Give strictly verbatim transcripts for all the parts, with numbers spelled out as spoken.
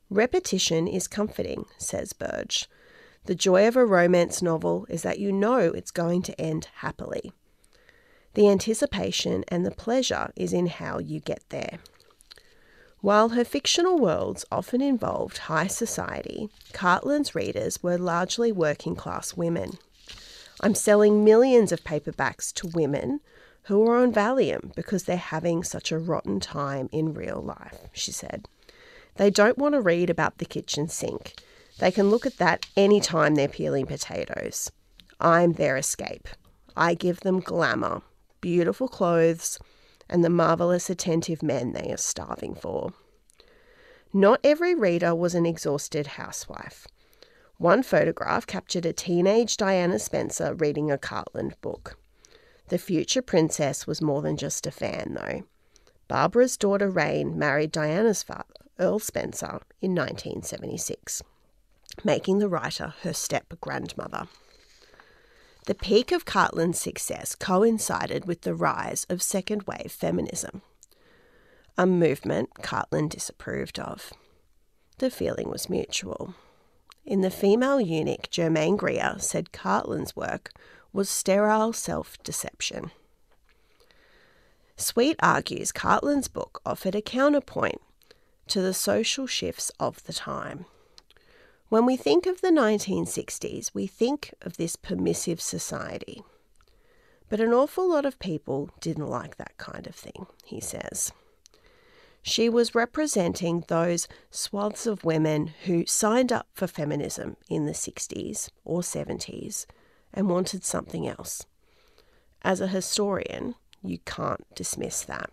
Repetition is comforting, says Burge. The joy of a romance novel is that you know it's going to end happily. The anticipation and the pleasure is in how you get there. While her fictional worlds often involved high society, Cartland's readers were largely working-class women. I'm selling millions of paperbacks to women who are on Valium because they're having such a rotten time in real life, she said. They don't want to read about the kitchen sink. They can look at that any time they're peeling potatoes. I'm their escape. I give them glamour, beautiful clothes, and the marvellous attentive men they are starving for. Not every reader was an exhausted housewife. One photograph captured a teenage Diana Spencer reading a Cartland book. The future princess was more than just a fan, though. Barbara's daughter Rain married Diana's father, Earl Spencer, in nineteen seventy-six, making the writer her step-grandmother. The peak of Cartland's success coincided with the rise of second-wave feminism, a movement Cartland disapproved of. The feeling was mutual. In The Female Eunuch, Germaine Greer said Cartland's work was sterile self-deception. Sweet argues Cartland's book offered a counterpoint to the social shifts of the time. When we think of the nineteen sixties, we think of this permissive society. But an awful lot of people didn't like that kind of thing, he says. She was representing those swaths of women who signed up for feminism in the sixties or seventies and wanted something else. As a historian, you can't dismiss that.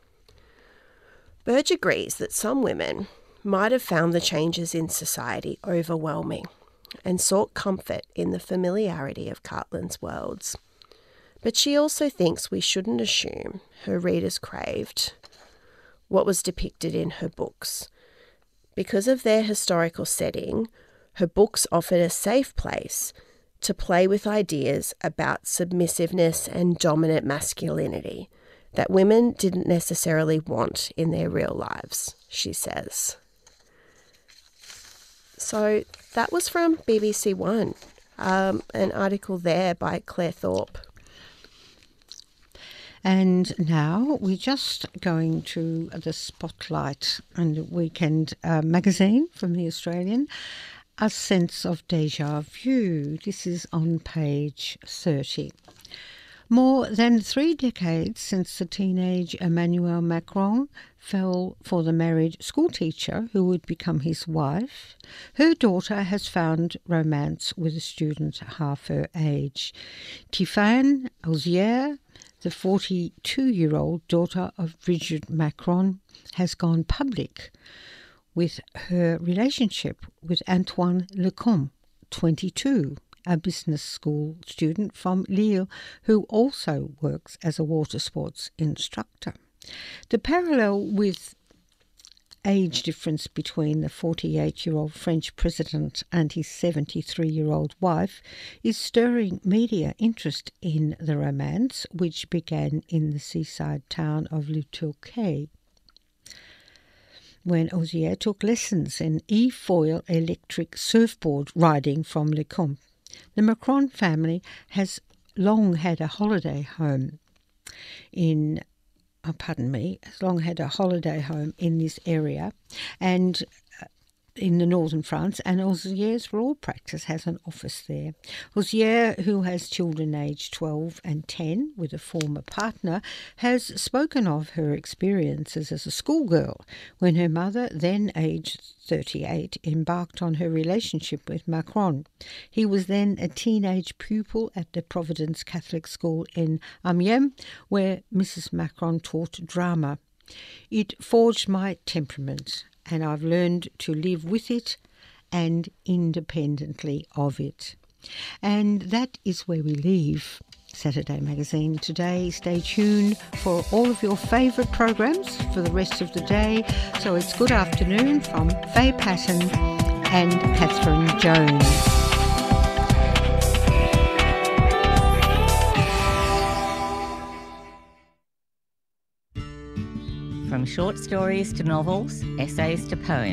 Burge agrees that some women might have found the changes in society overwhelming and sought comfort in the familiarity of Cartland's worlds. But she also thinks we shouldn't assume her readers craved what was depicted in her books. Because of their historical setting, her books offered a safe place to play with ideas about submissiveness and dominant masculinity that women didn't necessarily want in their real lives, she says. So that was from B B C One, um, an article there by Claire Thorpe. And now we're just going to the Spotlight and Weekend uh, magazine from The Australian, A Sense of Deja Vu. This is on page thirty. More than three decades since the teenage Emmanuel Macron fell for the married schoolteacher who would become his wife, her daughter has found romance with a student half her age. Tiffane Osier, the forty-two-year-old daughter of Brigitte Macron, has gone public with her relationship with Antoine Lecomte, twenty-two, a business school student from Lille who also works as a water sports instructor. The parallel with age difference between the forty-eight-year-old French president and his seventy-three-year-old wife is stirring media interest in the romance, which began in the seaside town of Le Touquet, when Osier took lessons in e-foil electric surfboard riding from Lecomte. The Macron family has long had a holiday home in Oh, pardon me, has long had a holiday home in this area and uh, in the northern France, and Osier's Law Practice has an office there. Osier, who has children aged twelve and ten with a former partner, has spoken of her experiences as a schoolgirl when her mother, then aged thirty-eight, embarked on her relationship with Macron. He was then a teenage pupil at the Providence Catholic School in Amiens, where Missus Macron taught drama. It forged my temperament, and I've learned to live with it and independently of it. And that is where we leave Saturday Magazine today. Stay tuned for all of your favourite programs for the rest of the day. So it's good afternoon from Faye Patton and Catherine Jones. From short stories to novels, essays to poems.